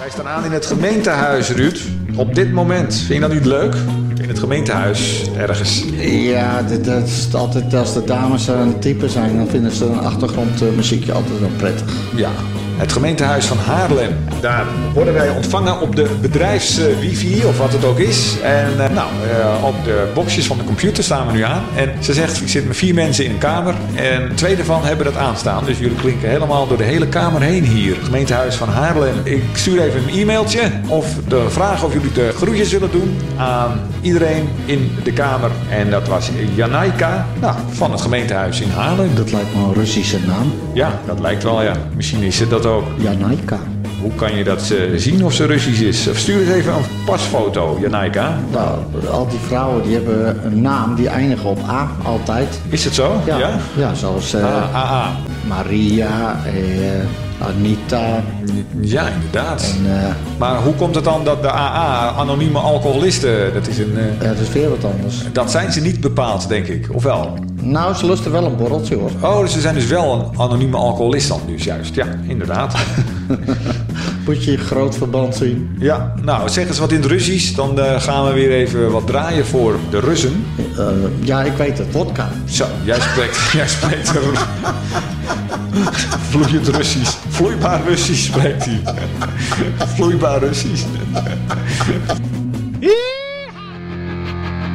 Wij staan aan in het gemeentehuis, Ruud. Op dit moment. Vind je dat niet leuk? In het gemeentehuis, ergens. Ja, dat is altijd, als de dames aan het typen zijn, dan vinden ze een achtergrondmuziekje altijd wel prettig. Ja, het gemeentehuis van Haarlem. Daar worden wij ontvangen op de bedrijfs-wifi, of wat het ook is. En op de boxjes van de computer staan we nu aan. En ze zegt, ik zit met 4 mensen in een kamer. En 2 daarvan hebben dat aanstaan. Dus jullie klinken helemaal door de hele kamer heen hier. Het gemeentehuis van Haarlem. Ik stuur even een e-mailtje of de vraag of jullie de groetjes zullen doen aan iedereen in de kamer. En dat was Janaika, van het gemeentehuis in Haarlem. Dat lijkt me een Russische naam. Ja, dat lijkt wel, ja. Misschien is ze dat ook. Janaika. Hoe kan je dat zien of ze Russisch is? Of stuur eens even een pasfoto, Janaika. Nou, al die vrouwen die hebben een naam die eindigen op A, altijd. Is het zo? Ja, ja zoals A. Maria, Anita. Ja, inderdaad. En, maar hoe komt het dan dat de AA, anonieme alcoholisten, dat is een... dat is weer wat anders. Dat zijn ze niet bepaald, denk ik. Of wel? Nou, ze lusten wel een borreltje, hoor. Oh, dus ze zijn dus wel een anonieme alcoholist dan dus juist. Ja, inderdaad. Moet je groot verband zien. Ja, nou, zeg eens wat in het Russisch. Dan gaan we weer even wat draaien voor de Russen. Ja, ik weet het. Vodka. Zo, jij spreekt vloeiend Russisch. Vloeibaar Russisch spreekt hij. Vloeibaar Russisch.